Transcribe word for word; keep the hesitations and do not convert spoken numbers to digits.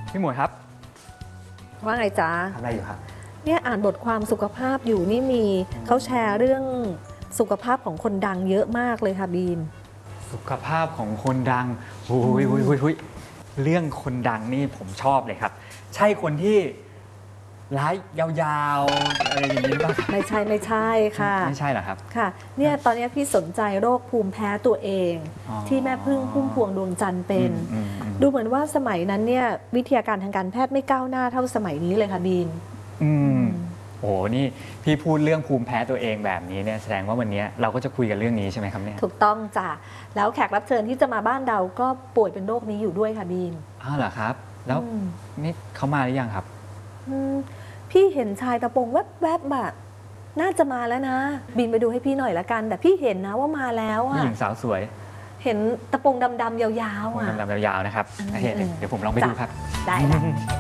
พี่หมวยครับว่าไงจ๊ะทำอะไรอยู่ครับเนี่ยอ่านบทความสุขภาพอยู่นี่มีเขาแชร์เรื่องสุขภาพของคนดังเยอะมากเลยค่ะบีมสุขภาพของคนดังหุยหุยหุยหุยเรื่องคนดังนี่ผมชอบเลยครับใช่คนที่ไลฟ์ยาวๆอะไรอย่างนี้หรือเปล่าไม่ใช่ไม่ใช่ค่ะไม่ใช่เหรอครับค่ะเนี่ยตอนนี้พี่สนใจโรคภูมิแพ้ตัวเองที่แม่พึ่งพุ่มพวงดวงจันทร์เป็นดูเหมือนว่าสมัยนั้นเนี่ยวิทยาการทางการแพทย์ไม่ก้าวหน้าเท่าสมัยนี้เลยค่ะบีมอืมโอ้นี่พี่พูดเรื่องภูมิแพ้ตัวเองแบบนี้เนี่ยแสดงว่าวันนี้เราก็จะคุยกันเรื่องนี้ใช่ไหมครับเนี่ยถูกต้องจ้ะแล้วแขกรับเชิญที่จะมาบ้านเราก็ป่วยเป็นโรคนี้อยู่ด้วยค่ะบีมอ้าวเหรอครับแล้วนี่เขามาหรือยังครับพี่เห็นชายตะโปงแวบๆแบบน่าจะมาแล้วนะบินไปดูให้พี่หน่อยละกันแต่พี่เห็นนะว่ามาแล้วอะผู้หญิงสาวสวยเห็นตะโปงดำๆยาวๆอะดำๆยาวๆนะครับเดี๋ยวผมลองไปดูครับได้